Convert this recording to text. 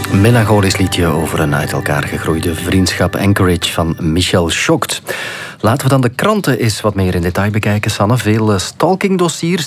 Melancholisch liedje over een uit elkaar gegroeide vriendschap. Anchorage van Michel Schokt. Laten we dan de kranten eens wat meer in detail bekijken, Sanne. Veel stalkingdossiers